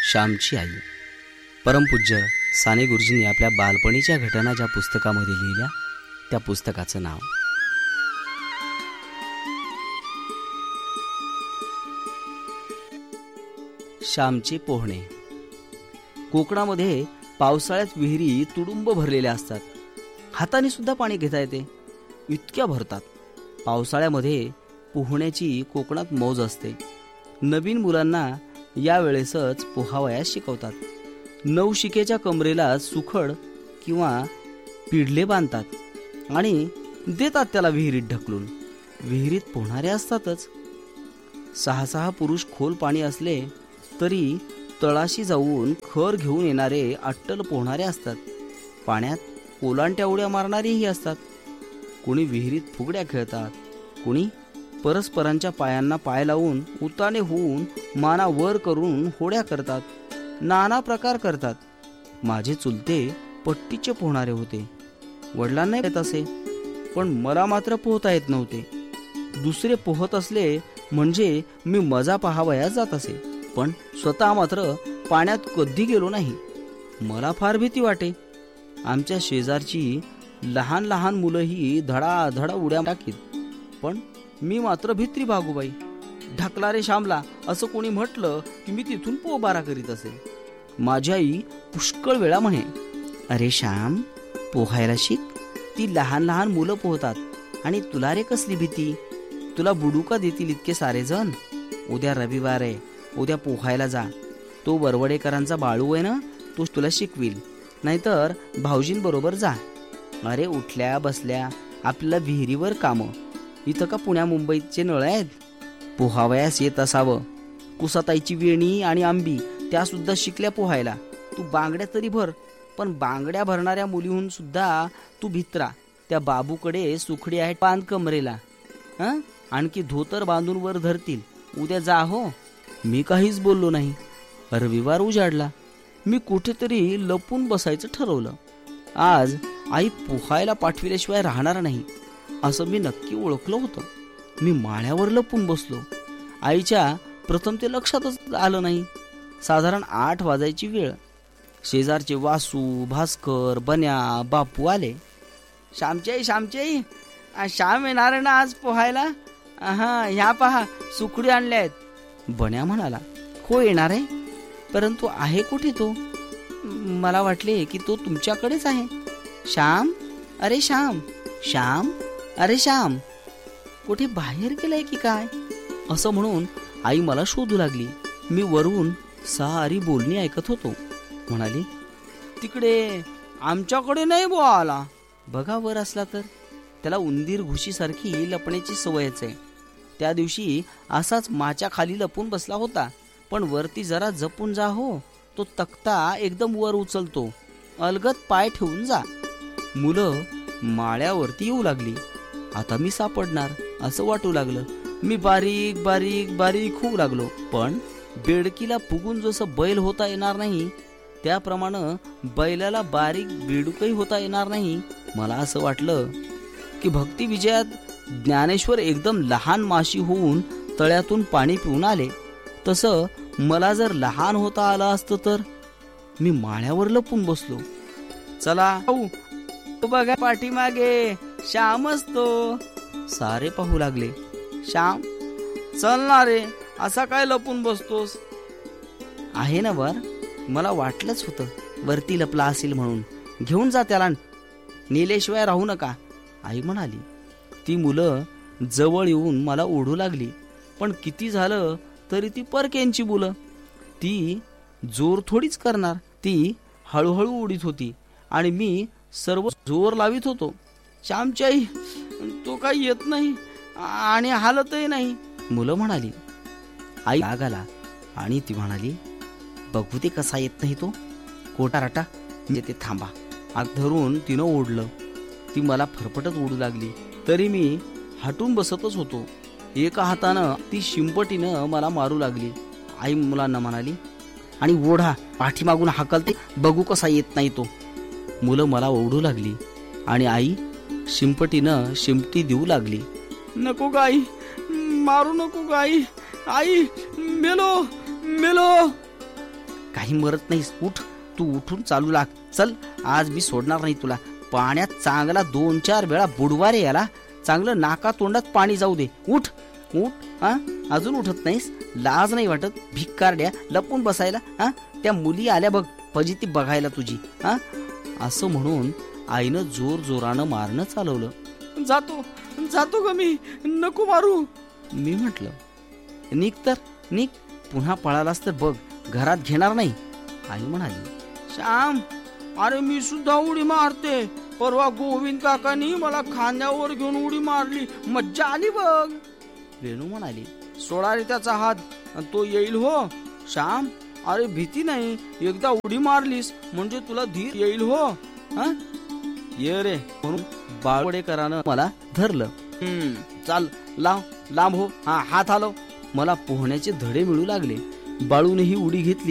श्यामची आई. परमपूज्य साने गुरुजींनी आपल्या बालपणीच्या घटना ज्या पुस्तकामध्ये लिहिल्या त्या पुस्तकाचं नाव श्यामचे पोहणे. कोकणामध्ये पावसाळ्यात विहिरी तुडुंब भरलेल्या असतात. हाताने सुद्धा पाणी घेता येते, इतक्या भरतात. पावसाळ्यामध्ये पोहण्याची कोकणात मौज असते. नवीन मुलांना यावेळेसच पोहावयास शिकवतात. नवशिकेच्या कमरेला सुखड किंवा पिढले बांधतात आणि देतात त्याला विहिरीत ढकलून. विहिरीत पोहणारे असतातच. 6-6 पुरुष खोल पाणी असले तरी तळाशी जाऊन खर घेऊन येणारे अट्टल पोहणारे असतात. पाण्यात ओलांट्या उड्या मारणारीही असतात. कोणी विहिरीत फुगड्या खेळतात, कोणी परस्परांच्या पायांना पाय लावून उताने होऊन माना वर करून होड्या करतात. नाना प्रकार करतात. माझे चुलते पट्टीचे पोहणारे होते. वडिलांना येत असे, पण मला मात्र पोहता येत नव्हते. दुसरे पोहत असले म्हणजे मी मजा पाहावयास जात असे, पण स्वतः मात्र पाण्यात कधी गेलो नाही. मला फार भीती वाटे. आमच्या शेजारची लहान लहान मुलंही धडाधडा उड्या टाकीत, पण मी मात्र भित्री भागूबाई. ढकला रे श्यामला असं कोणी म्हटलं की मी तिथून पोबारा करीत असे. माझी आई पुष्कळ वेळा म्हणे, अरे श्याम, पोहायला शिक. ती लहान लहान मुलं पोहतात आणि तुला रे कसली भीती? तुला बुडू का देतील इतके सारे जण? उद्या रविवार आहे, उद्या पोहायला जा. तो वरवडेकरांचा बाळू आहे ना, तो तुला शिकविल. नाहीतर भाऊजींबरोबर जा. अरे उठल्या बसल्या आपल्याला विहिरीवर कामं. इथं का पुण्या मुंबईचे नळ आहेत? पोहावयास येत असावं. कुसाताईची वेणी आणि आंबी त्या सुद्धा शिकल्या पोहायला. तू बांगड्या तरी भर, पण बांगड्या भरणाऱ्या मुलीहून सुद्धा तू भित्रा. त्या बाबूकडे सुखडी आहे पान कमरेला. आणखी धोतर बांधून वर धरतील. उद्या जा हो. मी काहीच बोललो नाही. रविवार उजाडला. मी कुठेतरी लपून बसायचं ठरवलं. आज आई पोहायला पाठविल्याशिवाय राहणार नाही असं मी नक्की ओळखलं होतं. मी माळ्यावर लपून बसलो. आईच्या प्रथम ते लक्षातच आलं नाही. साधारण 8 वाजायची वेळ. शेजारचे वासू, भास्कर, बन्या, बापू आले. श्यामचे श्याम येणार ना आज पोहायला? ह्या पहा सुखडी आणल्या आहेत. बन्या म्हणाला, हो येणार आहे, परंतु आहे कुठे तो? मला वाटले की तो तुमच्याकडेच आहे. श्याम, अरे श्याम, श्याम, अरे श्याम, कुठे बाहेर गेलाय की काय? असं म्हणून आई मला शोधू लागली. मी वरून सारी बोलणी ऐकत होतो. म्हणाली, तिकडे आमच्याकडे नाही बुवा आला. बघा वर असला तर. त्याला उंदीर घुशीसारखी लपण्याची सवयच आहे. त्या दिवशी असाच माच्या खाली लपून बसला होता. पण वरती जरा जपून जा हो. तो तक्ता एकदम वर उचलतो. अलगद पाय ठेवून जा. मुलं माळ्यावरती येऊ लागली. आता मी सापडणार असं वाटू लागलं. मी बारीक बारीक बारीक होऊ लागलो. पण बेडकीला फुगून जसं बैल होता येणार नाही, त्याप्रमाणे बैलाला बारीक बेडूकही होता येणार नाही. मला असं वाटलं की भक्ती विजयात ज्ञानेश्वर एकदम लहान माशी होऊन तळ्यातून पाणी पिऊन आले, तसं मला जर लहान होता आलं असतं तर. मी माळ्यावर लपून बसलो. चला बघा पाठीमागे श्यामच तो. सारे पाहू लागले. श्याम, चल ना रे, असा काय लपून बसतोस? आहे ना वर. मला वाटलंच होतं वरती लपला असेल म्हणून. घेऊन जा त्याला, नेल्याशिवाय राहू नका, आई म्हणाली. ती मुलं जवळ येऊन मला ओढू लागली. पण किती झालं तरी ती परक्यांची मुलं. ती जोर थोडीच करणार. ती हळूहळू उडीत होती आणि मी सर्व जोर लावित होतो. श्यामची आई, तो काही येत नाही आणि हालतही नाही, मुलं म्हणाली. आई राग आला आणि ती म्हणाली, बघू ते कसा येत नाही तो. कोटाराटा येते, थांबा. हात धरून तिनं ओढलं. ती मला फरफटत ओढू लागली. तरी मी हटून बसतच होतो. एका हातानं ती शिंपटीनं मला मारू लागली. आई मुलांना म्हणाली, आणि ओढा, पाठीमागून हाकलते, बघू कसा येत नाही तो. मुलं मला ओढू लागली आणि आई शिंपटीनं शिंपटी देऊ लागली. नको गाई, मारू नको गाई, आई मेलो मेलो. काही मरत नाहीस. उठ, तू उठून चालू लाग. चल, आज मी सोडणार नाही तुला. पाण्यात चांगला 2-4 वेळा बुडवा रे याला. चांगलं नाका तोंडात पाणी जाऊ दे. उठ उठ. हा, अजून उठत नाहीस? लाज नाही वाटत भिक्कारड्या लपून बसायला? हा, त्या मुली आल्या बघ फजिती बघायला तुझी. हा, असं म्हणून आईनं जोर जोरानं मारणं चालवलं. जातो जातो ग मी, नको मारू. मी म्हटलं, निघ तर निघ, पुन्हा पळालास तर बघ घरात घेणार नाही. आई म्हणाली, श्याम, अरे मी सुद्धा उडी मारते. परवा गोविंद काकांनी मला खांद्यावर घेऊन उडी मारली, मज्जा आली बघ. वेणू म्हणाली, सोडा रे त्याचा हात, तो येईल हो. श्याम, अरे भीती नाही, एकदा उडी मारलीस म्हणजे तुला धीर येईल हो. हा, ये रे. म्हणून बाळवडेकरानं मला धरलं. चाल, लांब हो. हा, हात हलव. मला पोहण्याचे धडे मिळू लागले. बाळूने ही उडी घेतली.